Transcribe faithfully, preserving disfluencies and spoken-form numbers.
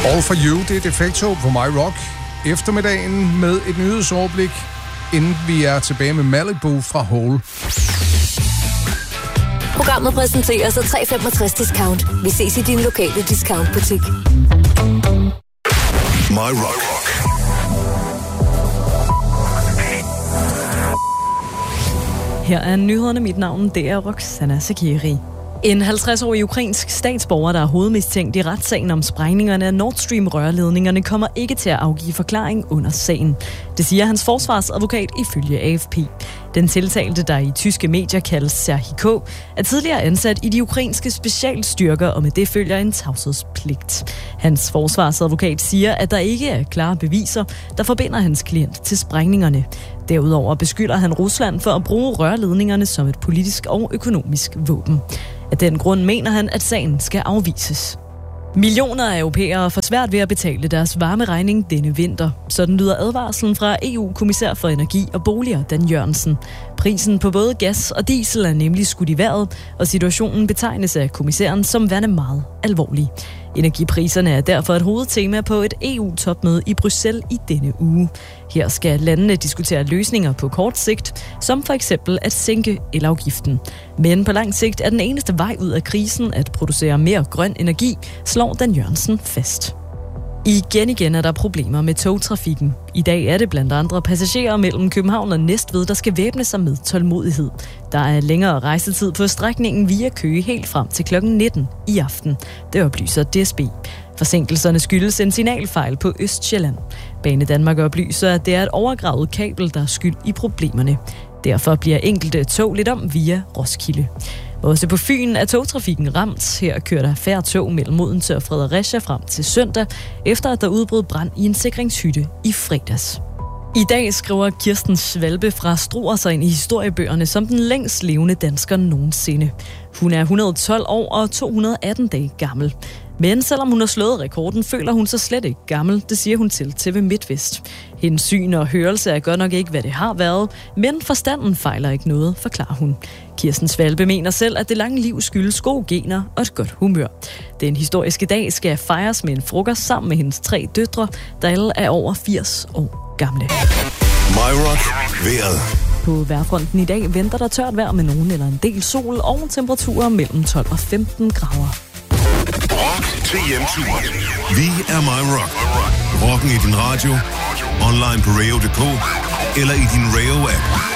All for you, det er Defecto på My Rock. Eftermiddagen med et nyhedsoverblik, inden vi er tilbage med Malibu fra Hole. Programmet præsenteres af tre komma femogtres discount. Vi ses i din lokale discountbutik. My Rock. Her er nyhederne. Mit navn, det er Roxana Sakiri. En halvtreds-årig ukrainsk statsborger, der er hovedmistænkt i retssagen om sprængningerne af Nord Stream-rørledningerne, kommer ikke til at afgive forklaring under sagen. Det siger hans forsvarsadvokat ifølge A F P. Den tiltalte, der i tyske medier kaldes Serhii K., er tidligere ansat i de ukrainske specialstyrker, og med det følger en tavshedspligt. Hans forsvarsadvokat siger, at der ikke er klare beviser, der forbinder hans klient til sprængningerne. Derudover beskylder han Rusland for at bruge rørledningerne som et politisk og økonomisk våben. Af den grund mener han, at sagen skal afvises. Millioner af europæere får svært ved at betale deres varmeregning denne vinter. Sådan lyder advarslen fra E U-kommissær for energi og boliger, Dan Jørgensen. Prisen på både gas og diesel er nemlig skudt i vejret, og situationen betegnes af kommissæren som værende meget alvorlig. Energipriserne er derfor et hovedtema på et E U-topmøde i Bruxelles i denne uge. Her skal landene diskutere løsninger på kort sigt, som for eksempel at sænke elafgiften. Men på lang sigt er den eneste vej ud af krisen at producere mere grøn energi, slår Dan Jørgensen fast. Igen igen er der problemer med togtrafikken. I dag er det blandt andre passagerer mellem København og Næstved, der skal væbne sig med tålmodighed. Der er længere rejsetid på strækningen via Køge helt frem til klokken nitten i aften. Det oplyser D S B. Forsinkelserne skyldes en signalfejl på Østsjælland. Banedanmark oplyser, at det er et overgravet kabel, der er skyld i problemerne. Derfor bliver enkelte tog lidt om via Roskilde. Også på Fyn er togtrafikken ramt. Her kører der færre tog mellem Odense og Fredericia frem til søndag, efter at der udbrød brand i en sikringshytte i fredags. I dag skriver Kirsten Svalbe fra Struer sig ind i historiebøgerne som den længst levende dansker nogensinde. Hun er et hundrede og tolv år og to hundrede og atten dage gammel. Men selvom hun har slået rekorden, føler hun sig slet ikke gammel, det siger hun til T V MidtVest. Hendes syn og hørelse er godt nok ikke, hvad det har været, men forstanden fejler ikke noget, forklarer hun. Kirsten Svalbe mener selv, at det lange liv skyldes gode gener og et godt humør. Den historiske dag skal fejres med en frokost sammen med hendes tre døtre, der alle er over firs år gamle. My Rock. Vejret. På vejrfronten i dag venter der tørt vejr med nogen eller en del sol og temperaturer mellem tolv og femten grader. Rock til hjemturen. Vi er My Rock. Rocken i din radio, online på radio punktum d k eller i din Radio-app.